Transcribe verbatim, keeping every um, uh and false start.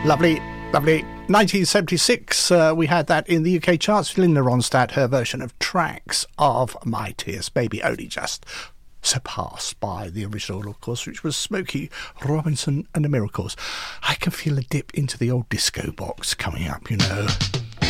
Lovely, lovely. nineteen seventy-six, uh, we had that in the U K charts. Linda Ronstadt, her version of Tracks of My Tears Baby, only just surpassed by the original, of course, which was Smokey Robinson and the Miracles. I can feel a dip into the old disco box coming up, you know.